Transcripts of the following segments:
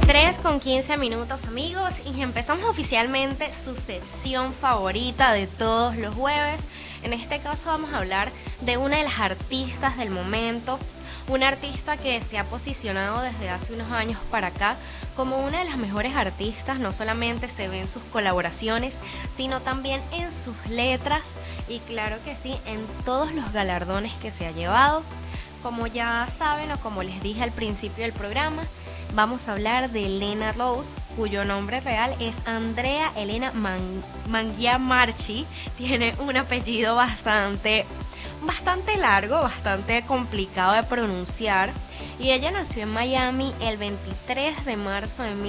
3:15 amigos, y empezamos oficialmente su sección favorita de todos los jueves. En este caso vamos a hablar de una de las artistas del momento, una artista que se ha posicionado desde hace unos años para acá como una de las mejores artistas. No solamente se ve en sus colaboraciones, sino también en sus letras y claro que sí, en todos los galardones que se ha llevado. Como ya saben, o como les dije al principio del programa, vamos a hablar de Lena Rose, cuyo nombre real es Andrea Elena Mangiamarchi. Tiene un apellido bastante largo, bastante complicado de pronunciar, y ella nació en Miami el 23 de marzo de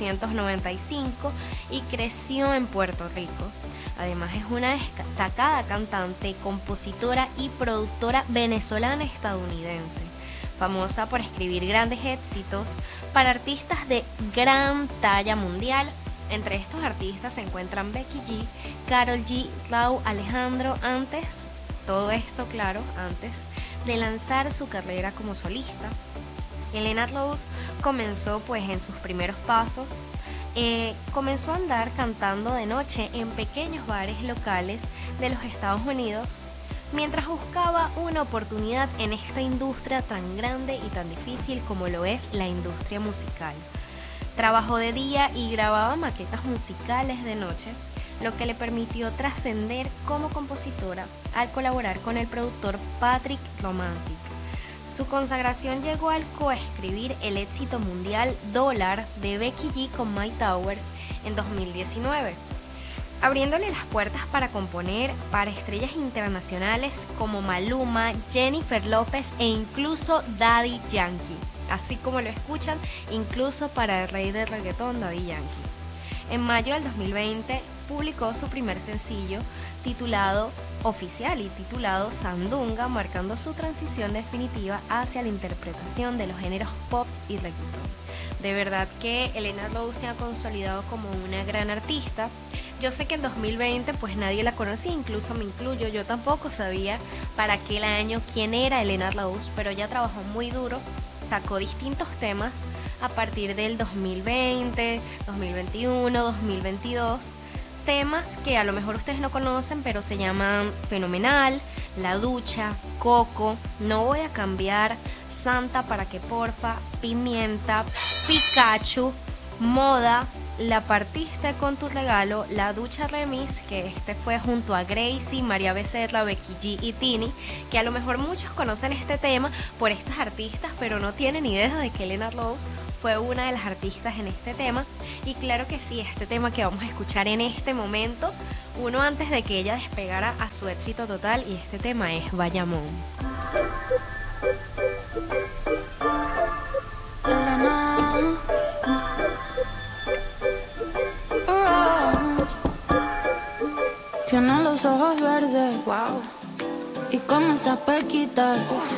1995 y creció en Puerto Rico. Además es una destacada cantante, compositora y productora venezolana estadounidense, famosa por escribir grandes éxitos para artistas de gran talla mundial. Entre estos artistas se encuentran Becky G, Karol G, Rauw Alejandro. Todo esto, claro, antes de lanzar su carrera como solista. Lena Rose comenzó en sus primeros pasos. Comenzó a andar cantando de noche en pequeños bares locales de los Estados Unidos, mientras buscaba una oportunidad en esta industria tan grande y tan difícil como lo es la industria musical. Trabajó de día y grababa maquetas musicales de noche, lo que le permitió trascender como compositora al colaborar con el productor Patrick Romantic. Su consagración llegó al coescribir el éxito mundial Dollar de Becky G con Myles Towers en 2019, abriéndole las puertas para componer para estrellas internacionales como Maluma, Jennifer López e incluso Daddy Yankee, así como lo escuchan, incluso para el rey del reggaetón, Daddy Yankee. En mayo del 2020 publicó su primer sencillo oficial titulado Sandunga, marcando su transición definitiva hacia la interpretación de los géneros pop y reggaetón. De verdad que Lena Rose se ha consolidado como una gran artista. Yo sé que en 2020 nadie la conocía, incluso me incluyo, yo tampoco sabía para aquel año quién era Lena Rose, pero ella trabajó muy duro, sacó distintos temas a partir del 2020, 2021, 2022, temas que a lo mejor ustedes no conocen, pero se llaman Fenomenal, La Ducha, Coco, No Voy a Cambiar, Santa para que porfa, Pimienta, Pikachu, Moda, La Partiste con tu regalo, La Ducha Remix, que este fue junto a Gracie, María Becerra, Becky G y Tini, que a lo mejor muchos conocen este tema por estas artistas, pero no tienen idea de que Lena Rose fue una de las artistas en este tema. Y claro que sí, este tema que vamos a escuchar en este momento, uno antes de que ella despegara a su éxito total, y este tema es Bayamón. Tiene los ojos verdes, wow, y como esas pequitas,